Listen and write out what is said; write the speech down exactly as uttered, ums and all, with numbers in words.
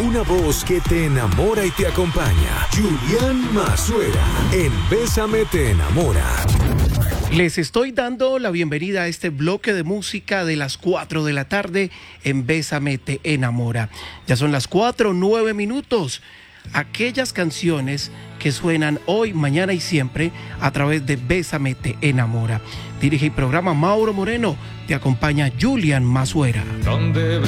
Una voz que te enamora y te acompaña. Julián Mazuera, en Bésame te enamora. Les estoy dando la bienvenida a este bloque de música de las cuatro de la tarde en Bésame te enamora. Ya son las cuatro, nueve minutos. Aquellas canciones que suenan hoy, mañana y siempre a través de Bésame te enamora. Dirige el programa Mauro Moreno. Te acompaña Julián Mazuera. ¿Dónde